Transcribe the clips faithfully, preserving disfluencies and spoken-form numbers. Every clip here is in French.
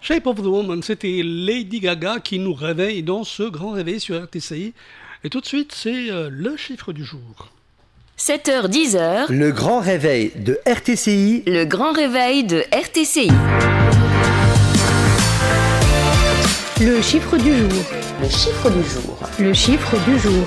Shape of the Woman, c'était Lady Gaga qui nous réveille dans ce grand réveil sur R T C I. Et tout de suite, c'est euh, le chiffre du jour. sept heures dix. Le grand réveil de R T C I. Le grand réveil de R T C I. Le chiffre du jour. Le chiffre du jour. Le chiffre du jour.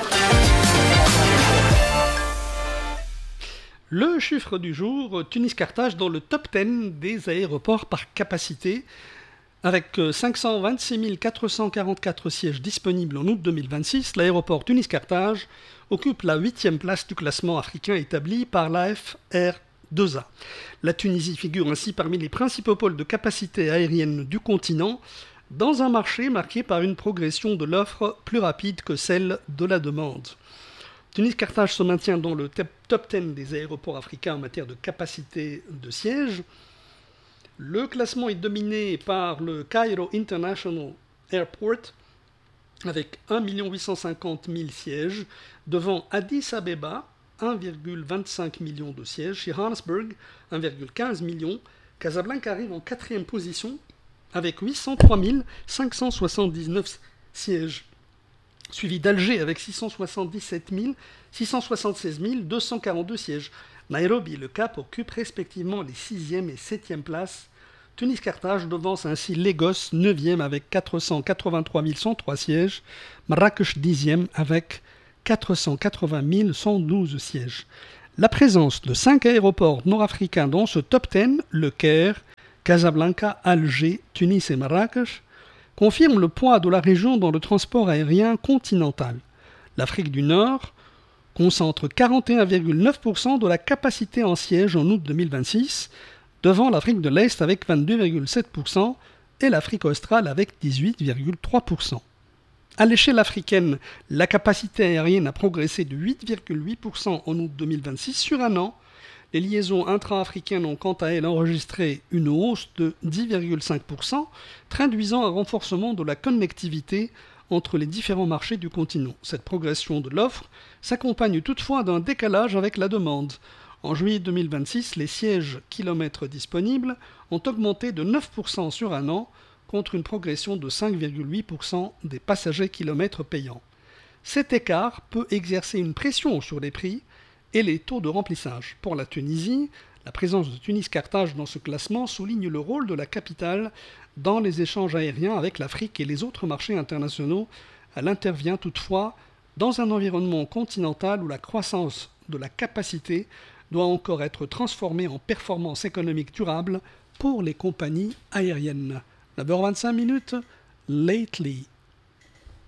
Le chiffre du jour, Tunis-Carthage dans le top dix des aéroports par capacité, avec cinq cent vingt-six mille quatre cent quarante-quatre sièges disponibles en août deux mille vingt-six. L'aéroport Tunis-Carthage occupe la huitième place du classement africain établi par l'A F R deux A. La Tunisie figure ainsi parmi les principaux pôles de capacité aérienne du continent, dans un marché marqué par une progression de l'offre plus rapide que celle de la demande. Tunis-Carthage se maintient dans le top dix des aéroports africains en matière de capacité de sièges. Le classement est dominé par le Cairo International Airport avec un million huit cent cinquante mille sièges, devant Addis Abeba, un virgule vingt-cinq million de sièges, Johannesburg, un virgule quinze million. Casablanca arrive en quatrième position avec huit cent trois mille cinq cent soixante-dix-neuf sièges, suivi d'Alger avec six cent soixante-dix-sept mille, six cent soixante-seize mille deux cent quarante-deux sièges. Nairobi et le Cap occupent respectivement les sixième et septième places. Tunis-Carthage devance ainsi Lagos, neuvième avec quatre cent quatre-vingt-trois mille cent trois sièges. Marrakech, dixième avec quatre cent quatre-vingt mille cent douze sièges. La présence de cinq aéroports nord-africains dans ce top dix, le Caire, Casablanca, Alger, Tunis et Marrakech, confirme le poids de la région dans le transport aérien continental. L'Afrique du Nord concentre quarante et un virgule neuf pour cent de la capacité en sièges en août deux mille vingt-six, devant l'Afrique de l'Est avec vingt-deux virgule sept pour cent et l'Afrique australe avec dix-huit virgule trois pour cent. À l'échelle africaine, la capacité aérienne a progressé de huit virgule huit pour cent en août deux mille vingt-six sur un an. Les liaisons intra-africaines ont quant à elles enregistré une hausse de dix virgule cinq pour cent, traduisant un renforcement de la connectivité entre les différents marchés du continent. Cette progression de l'offre s'accompagne toutefois d'un décalage avec la demande. En juillet deux mille vingt-six, les sièges kilomètres disponibles ont augmenté de neuf pour cent sur un an, contre une progression de cinq virgule huit pour cent des passagers kilomètres payants. Cet écart peut exercer une pression sur les prix et les taux de remplissage. Pour la Tunisie, la présence de Tunis-Carthage dans ce classement souligne le rôle de la capitale dans les échanges aériens avec l'Afrique et les autres marchés internationaux. Elle intervient toutefois dans un environnement continental où la croissance de la capacité doit encore être transformée en performance économique durable pour les compagnies aériennes. neuf heures vingt-cinq minutes, Lately.